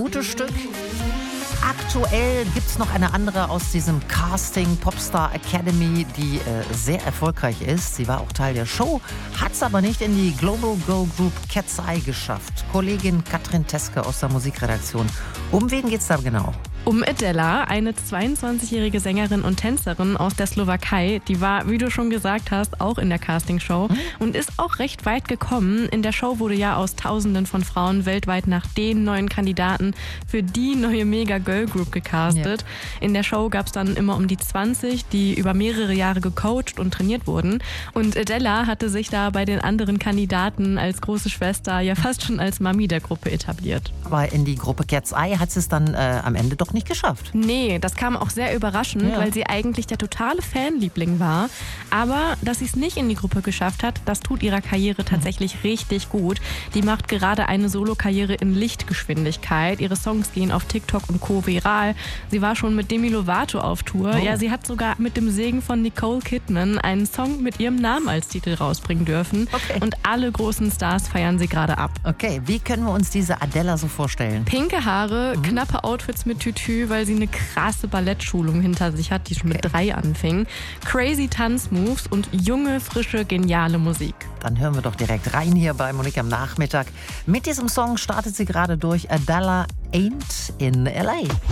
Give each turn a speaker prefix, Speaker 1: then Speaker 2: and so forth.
Speaker 1: Gutes Stück. Aktuell gibt es noch eine andere aus diesem Casting Popstar Academy, die sehr erfolgreich ist. Sie war auch Teil der Show, hat es aber nicht in die Global Girl Group Cat's Eye geschafft. Kollegin Katrin Teske aus der Musikredaktion. Um wen geht's da genau?
Speaker 2: Um Adela, eine 22-jährige Sängerin und Tänzerin aus der Slowakei. Die war, wie du schon gesagt hast, auch in der Castingshow und ist auch recht weit gekommen. In der Show wurde ja aus Tausenden von Frauen weltweit nach den neuen Kandidaten für die neue Mega-Girl Group gecastet. Ja. In der Show gab es dann immer um die 20, die über mehrere Jahre gecoacht und trainiert wurden. Und Adela hatte sich da bei den anderen Kandidaten als große Schwester ja fast schon als Mami der Gruppe etabliert.
Speaker 1: Aber in die Gruppe Cat's Eye hat es dann am Ende doch nicht geschafft.
Speaker 2: Nee, das kam auch sehr überraschend, weil sie eigentlich der totale Fanliebling war. Aber dass sie es nicht in die Gruppe geschafft hat, das tut ihrer Karriere tatsächlich richtig gut. Die macht gerade eine Solokarriere in Lichtgeschwindigkeit. Ihre Songs gehen auf TikTok und Co. viral. Sie war schon mit Demi Lovato auf Tour. Ja, sie hat sogar mit dem Segen von Nicole Kidman einen Song mit ihrem Namen als Titel rausbringen dürfen. Okay. Und alle großen Stars feiern sie gerade ab.
Speaker 1: Okay, wie können wir uns diese Adela so vorstellen?
Speaker 2: Pinke Haare, knappe Outfits mit Tütü, weil sie eine krasse Ballettschulung hinter sich hat, die schon mit 3 anfing. Crazy Tanzmoves und junge, frische, geniale Musik.
Speaker 1: Dann hören wir doch direkt rein hier bei Monique am Nachmittag. Mit diesem Song startet sie gerade durch. Adela Ain't in LA.